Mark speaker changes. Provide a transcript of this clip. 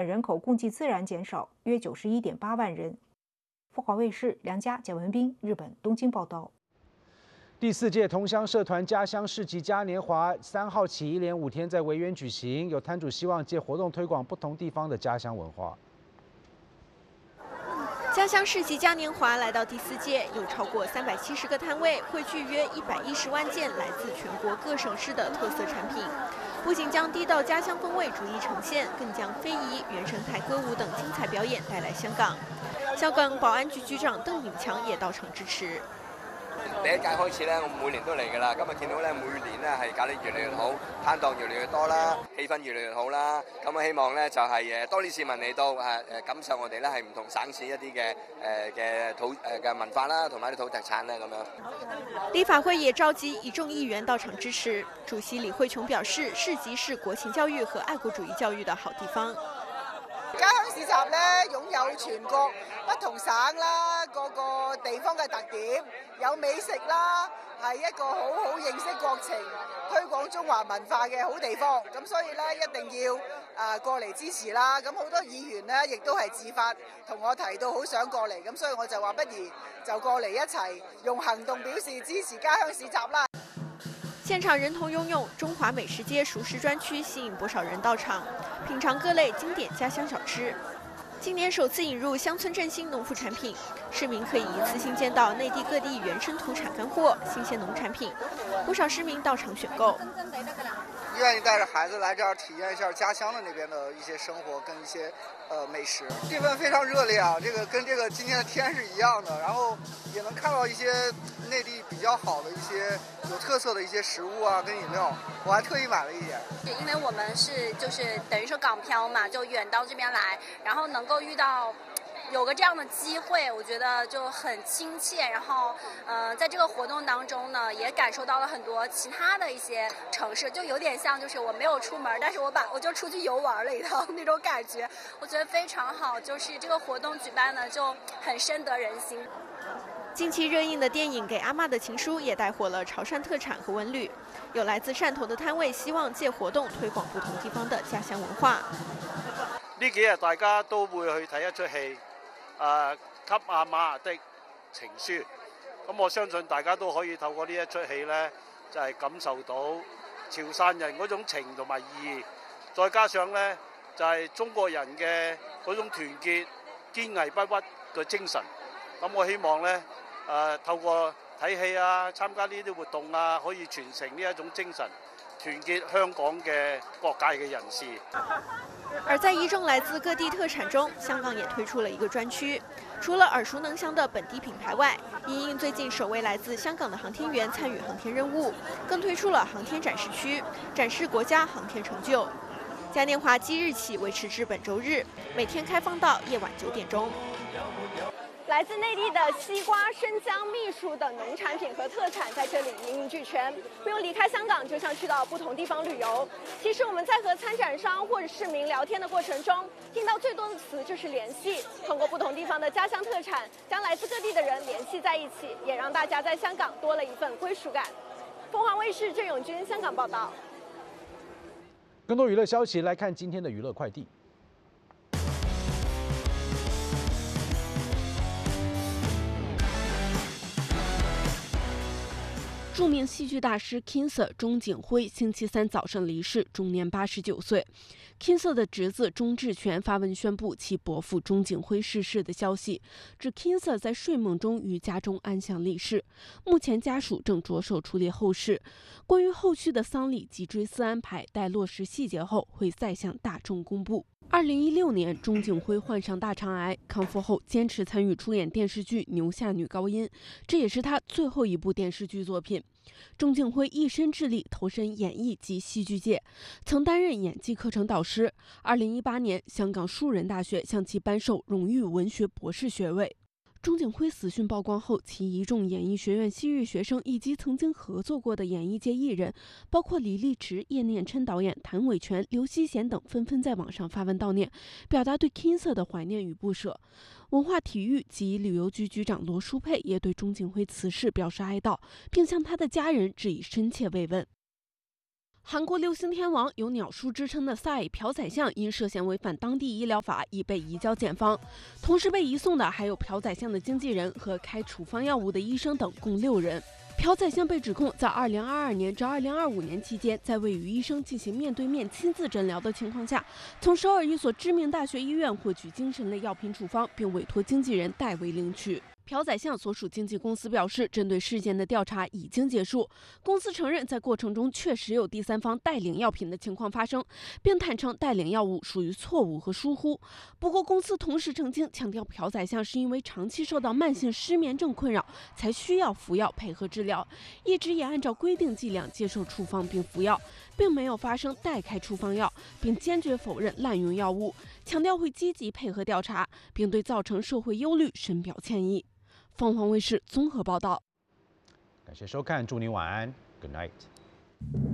Speaker 1: 人口共计自然减少约91.8万人。富华卫视梁家、贾文斌，日本东京报道。
Speaker 2: 第4届同乡社团家乡市集嘉年华3号起一连5天在维园举行，有摊主希望借活动推广不同地方的家乡文化。
Speaker 3: 家乡市集嘉年华来到第4届，有超过370个摊位，汇聚约110万件来自全国各省市的特色产品。不仅将地道家乡风味逐一呈现，更将非遗、原生态歌舞等精彩表演带来香港。香港保安局局長鄧炳強也到場支持。
Speaker 4: 第1屆開始咧，我每年都嚟㗎啦。今日見到咧，每年咧係搞得越嚟越好，攤檔越嚟越多啦，氣氛越嚟越好啦。咁啊，希望咧就係多啲市民嚟到感受我哋咧係唔同省市一啲嘅土嘅文化啦，同埋啲土特產咧咁樣。
Speaker 3: 立法會也召集一眾議員到場支持。主席李慧瓊表示，市集是國情教育和愛國主義教育的好地方。
Speaker 5: 家鄉市集咧擁有全國不同省啦，各個地方嘅特點，有美食啦，係一個好認識國情、推廣中華文化嘅好地方。咁所以咧一定要過嚟支持啦。咁好多議員咧亦都係自發同我提到好想過嚟，咁所以我就話不如就過嚟一齊用行動表示支持家鄉市集啦。
Speaker 3: 現場人頭湧湧，中華美食街熟食專區吸引不少人到場，品嘗各類經典家鄉小吃。今年首次引入鄉村振興農副產品，市民可以一次性見到內地各地原生土產乾貨、新鮮農產品，不少市民到場選購。
Speaker 6: 願意帶着孩子來這兒體驗一下家鄉的那邊的一些生活跟一些美食，氣氛非常熱烈啊！這個跟這個今天的天是一樣的，然後也能看到一些內地比較好的一些有特色的一些食物啊跟飲料，我還特意買了一點。
Speaker 7: 因為我們是就是等於說港漂嘛，就遠到這邊來，然後能夠遇到。有個這樣的機會，我覺得就很親切。然後，在這個活動當中呢，也感受到了很多其他的一些城市，就有點像就是我沒有出門，但是我就出去遊玩了一趟那種感覺，我覺得非常好。就是這個活動舉辦呢，就很深得人心。
Speaker 3: 近期熱映的電影《給阿嬷的情書》也帶火了潮汕特產和文旅，有來自汕頭的攤位希望借活動推廣不同地方的家鄉文化。
Speaker 8: 呢幾日大家都會去睇一出戲。給阿媽的情書，咁我相信大家都可以透過呢一出戲呢，就係感受到潮汕人嗰種情同埋義，再加上呢，就係中國人嘅嗰種團結、堅毅不屈嘅精神。咁我希望呢，透過睇戲啊、參加呢啲活動啊，可以傳承呢一種精神，團結香港嘅各界嘅人士。
Speaker 3: 而在一眾來自各地特產中，香港也推出了一個專區。除了耳熟能詳的本地品牌外，因應最近首位來自香港的航天員參與航天任務，更推出了航天展示區，展示國家航天成就。嘉年華即日起維持至本周日，每天開放到夜晚9點鐘。
Speaker 9: 來自內地的西瓜、生薑、蜜薯等農產品和特產在這裡一應俱全，不用離開香港，就像去到不同地方旅遊。其實我們在和參展商或者市民聊天的過程中，聽到最多的詞就是聯繫。通過不同地方的家鄉特產，將來自各地的人聯繫在一起，也讓大家在香港多了一份歸屬感。鳳凰衛視鄭永軍香港報道。
Speaker 2: 更多娛樂消息來看今天的娛樂快遞。
Speaker 10: 著名戲劇大師 King Sir 鍾景輝星期三早上離世，終年89歲。King Sir 的侄子鍾志權發文宣布其伯父鍾景輝逝世的消息，指 King Sir 在睡夢中於家中安詳離世，目前家屬正着手處理後事。關於後續的喪禮及追思安排，待落實細節後會再向大眾公布。2016年，鍾景輝患上大腸癌，康復後堅持參與出演電視劇《牛下女高音》，這也是他最後一部電視劇作品。鍾景輝一生致力投身演藝及戲劇界，曾擔任演技課程導師。2018年，香港樹仁大學向其頒授榮譽文學博士學位。鍾景輝死訊曝光後，其一眾演藝學院戲劇學生以及曾經合作過的演藝界藝人，包括李立池、葉念琛導演、譚偉權、劉希賢等，紛紛在網上發文悼念，表達對 King Sir 的懷念與不捨。文化體育及旅遊局局長羅淑佩也對鍾景輝辭世表示哀悼，並向他的家人致以深切慰問。 韩国流行天王有鸟叔之称的赛朴宰相，因涉嫌违反当地医疗法，已被移交检方。同时被移送的还有朴宰相的经纪人和开处方药物的医生等，共6人。朴宰相被指控在2022年至2025年期间，在未与医生进行面对面亲自诊疗的情况下，从首尔一所知名大学医院获取精神类药品处方，并委托经纪人代为领取。朴宰相所属经纪公司表示，针对事件的调查已经结束。公司承认在过程中确实有第三方代领药品的情况发生，并坦诚代领药物属于错误和疏忽。不过，公司同时澄清，强调朴宰相是因为长期受到慢性失眠症困扰，才需要服药配合治疗，一直也按照规定剂量接受处方并服药，并没有发生代开处方药，并坚决否认滥用药物，强调会积极配合调查，并对造成社会忧虑深表歉意。凤凰卫视综合报道。
Speaker 2: 感谢收看，祝您晚安 ，Good night。